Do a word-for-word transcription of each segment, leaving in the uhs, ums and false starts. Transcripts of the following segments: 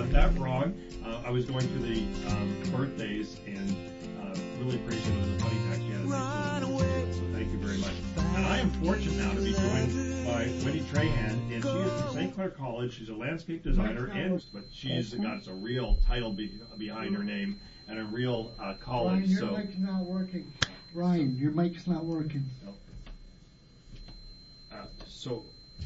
got that wrong. Uh, I was going through the um, birthdays and uh, really appreciate it. The funny text you had. So thank you very much. And I am fortunate now to be joined by Wendy Trahan, and she is from Saint Clair College. She's a landscape designer, and but she's got a real title be, behind her name and a real uh, college. Ryan, your so. mic's not working. Ryan, your mic's not working. Uh, so.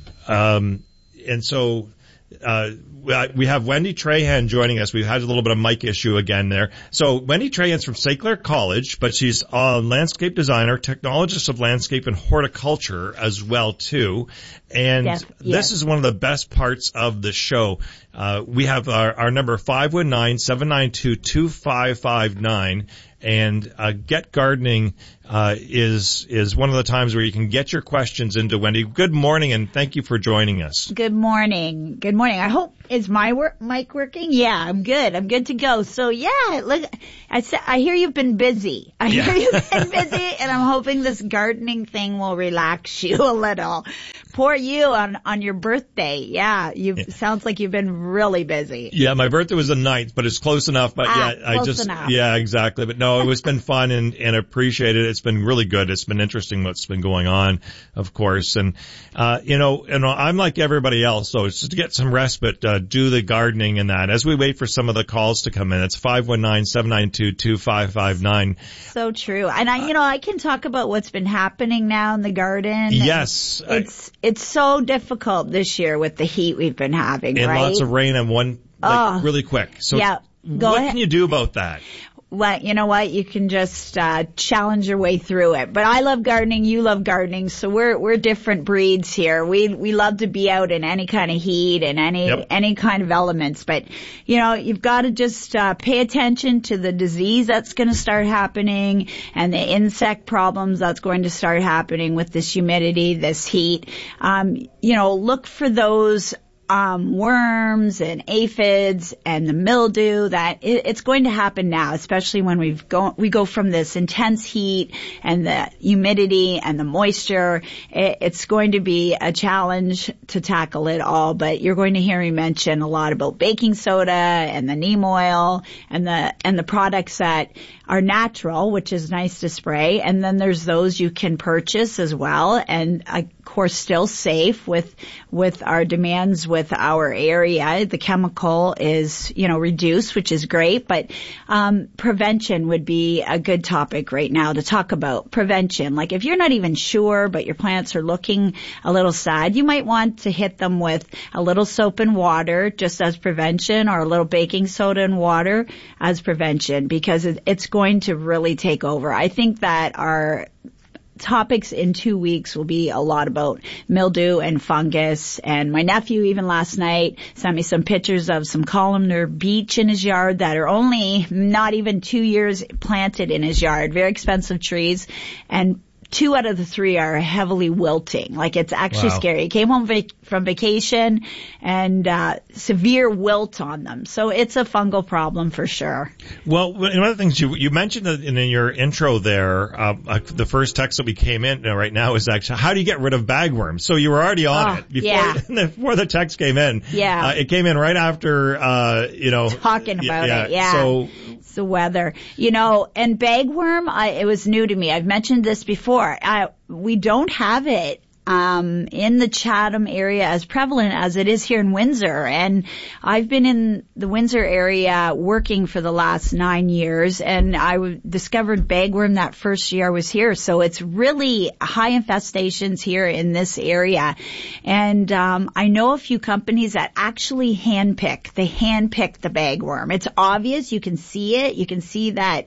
Um, and so. Uh, we have Wendy Trahan joining us. We've had a little bit of mic issue again there. So Wendy Trahan's from Saint Clair College, but she's a landscape designer, technologist of landscape and horticulture as well too. And yes, yes. This is one of the best parts of the show. Uh, we have our, our number five one nine, seven nine two, two five five nine. And uh, Get Gardening uh, is is one of the times where you can get your questions into Wendy. Good morning, and thank you for joining us. Good morning. Good morning. I hope, is my work, mic working? Yeah, I'm good. I'm good to go. So, yeah, look, I, sa- I hear you've been busy. I Yeah. hear you've been busy, and I'm hoping this gardening thing will relax you a little. Poor you on, on your birthday. Yeah, you Yeah. sounds like you've been really busy. Yeah, my birthday was the ninth, but it's close enough. But Ah, yeah, I close just, enough. yeah, exactly. But no, it's been fun and, and appreciated. It's been really good. It's been interesting what's been going on, of course. And, uh, you know, and I'm like everybody else. So it's just to get some respite, uh, do the gardening and that as we wait for some of the calls to come in. It's five one nine, seven nine two, two five five nine. So true. And I, you know, I can talk about what's been happening now in the garden. Yes. It's, it's so difficult this year with the heat we've been having, And right? lots of rain and one, like, Oh. really quick. So Yeah. Go what ahead. can you do about that? Well, you know what? You can just uh challenge your way through it. But I love gardening. You love gardening. So we're we're different breeds here. We we love to be out in any kind of heat and any Yep. any kind of elements. But you know, you've got to just uh pay attention to the disease that's going to start happening and the insect problems that's going to start happening with this humidity, this heat. Um, you know, look for those um, worms and aphids and the mildew that it, it's going to happen now, especially when we've go, we go from this intense heat and the humidity and the moisture. It, it's going to be a challenge to tackle it all, but you're going to hear me mention a lot about baking soda and the neem oil and the, and the products that are natural, which is nice to spray. And then there's those you can purchase as well. And of course, still safe with, with our demands with our area. The chemical is, you know, reduced, which is great. But, um, prevention would be a good topic right now to talk about. Prevention. Like if you're not even sure, but your plants are looking a little sad, you might want to hit them with a little soap and water just as prevention, or a little baking soda and water as prevention, because it, it's going to really take over. I think that our topics in two weeks will be a lot about mildew and fungus. And my nephew even last night sent me some pictures of some columnar beech in his yard that are only not even two years planted in his yard. Very expensive trees. And two out of the three are heavily wilting. Like it's actually Wow. scary. He came home vac- from vacation and uh severe wilt on them. So it's a fungal problem for sure. Well, one of the things you you mentioned in, in your intro there, uh, uh, the first text that we came in uh, right now is actually how do you get rid of bagworms? So you were already on Oh, it before yeah. before the text came in. Yeah. uh, it came in right after uh, you know Talking about yeah, it, yeah. So It's the weather. You know, and bagworm, I, it was new to me. I've mentioned this before. I, we don't have it um in the Chatham area as prevalent as it is here in Windsor. And I've been in the Windsor area working for the last nine years, and I w- discovered bagworm that first year I was here. So it's really high infestations here in this area. And um I know a few companies that actually handpick. They handpick the bagworm. It's obvious. You can see it. You can see that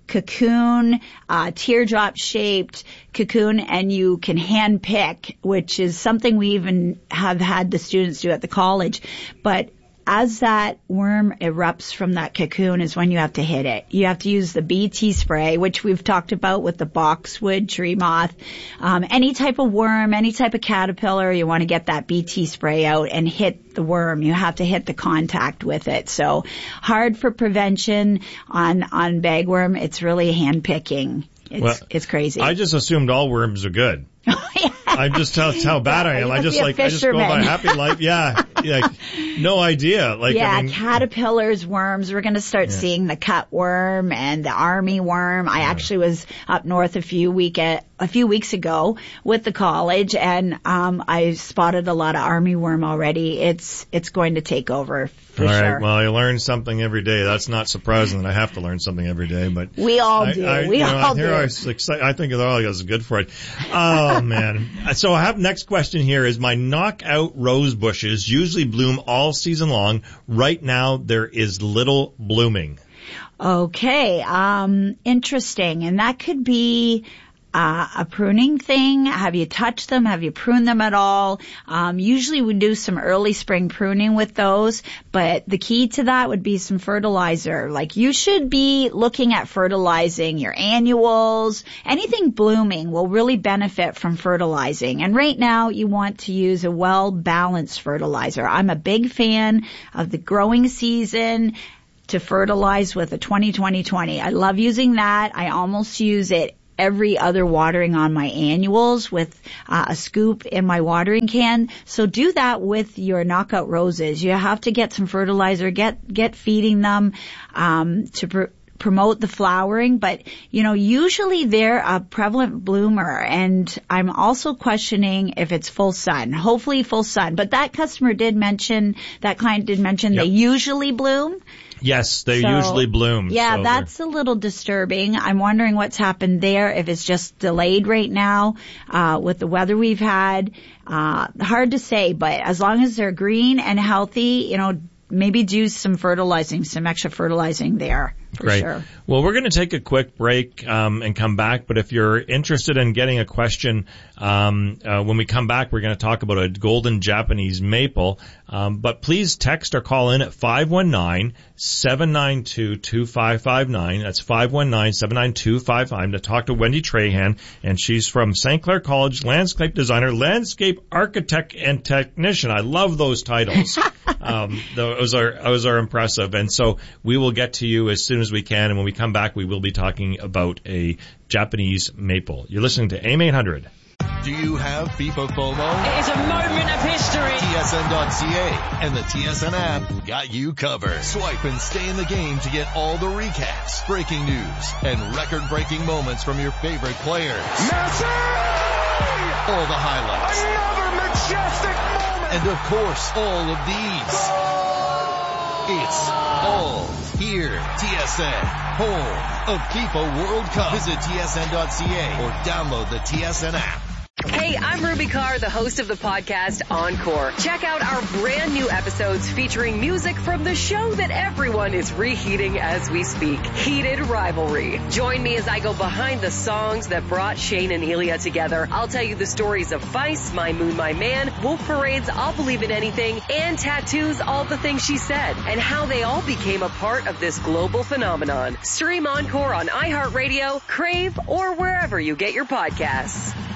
cocoon, uh, teardrop shaped cocoon, and you can hand pick, which is something we even have had the students do at the college. But as that worm erupts from that cocoon is when you have to hit it. You have to use the B T spray, which we've talked about with the boxwood tree moth. Um, any type of worm, any type of caterpillar, you want to get that B T spray out and hit the worm. You have to hit the contact with it. So hard for prevention on, on bagworm. It's really hand picking. It's, Well, it's crazy. I just assumed all worms are good. I'm just tell that's how bad I am. I just like I just go by happy life. Yeah, yeah, no idea. Like yeah, I mean, caterpillars, worms. We're going to start yeah. seeing the cutworm and the army worm. I yeah. actually was up north a few week at, a few weeks ago with the college, and um, I spotted a lot of army worm already. It's it's going to take over for all sure. All right. Well, I learn something every day. That's not surprising that I have to learn something every day, but we all I, do. I, we you know, all here do. I, I think all of us is good for it. Oh man. So I have next question here is my knockout rose bushes usually bloom all season long. Right now there is little blooming. Okay. Um, interesting. And that could be Uh, a pruning thing. Have you touched them? Have you pruned them at all? Um, usually we do some early spring pruning with those, but the key to that would be some fertilizer. Like you should be looking at fertilizing your annuals. Anything blooming will really benefit from fertilizing. And right now you want to use a well-balanced fertilizer. I'm a big fan of the growing season to fertilize with a twenty twenty twenty. I love using that. I almost use it every other watering on my annuals with uh, a scoop in my watering can. So do that with your knockout roses. You have to get some fertilizer, get get feeding them um, to pr- promote the flowering. But, you know, usually they're a prevalent bloomer, and I'm also questioning if it's full sun. Hopefully full sun. But that customer did mention, that client did mention yep. they usually bloom. Yes, they so, usually bloom. Yeah, so that's they're... a little disturbing. I'm wondering what's happened there, if it's just delayed right now uh with the weather we've had. Uh hard to say, but as long as they're green and healthy, you know, maybe do some fertilizing, some extra fertilizing there. For Great. Sure. Well, we're going to take a quick break um, and come back. But if you're interested in getting a question, um, uh, when we come back, we're going to talk about a golden Japanese maple. Um, but please text or call in at five one nine, seven nine two, two five five nine. That's five one nine, seven nine two, five five nine to talk to Wendy Trahan. And she's from Saint Clair College, landscape designer, landscape architect, and technician. I love those titles. um, those are those are impressive. And so we will get to you as soon as we can, and when we come back, we will be talking about a Japanese maple. You're listening to A M eight hundred. Do you have FIFA FOMO? It is a moment of history. T S N dot C A and the T S N app got you covered. Swipe and stay in the game to get all the recaps, breaking news, and record-breaking moments from your favorite players. Messi! All the highlights. Another majestic moment! And of course, all of these. It's all here. T S N, home of FIFA World Cup. Visit T S N dot C A or download the T S N app. Hey, I'm Ruby Carr, the host of the podcast Encore. Check out our brand new episodes featuring music from the show that everyone is reheating as we speak. Heated Rivalry. Join me as I go behind the songs that brought Shane and Ilya together. I'll tell you the stories of Vice, My Moon, My Man, Wolf Parade's I'll Believe in Anything, and Tattoo's All the Things She Said, and how they all became a part of this global phenomenon. Stream Encore on iHeartRadio, Crave, or wherever you get your podcasts.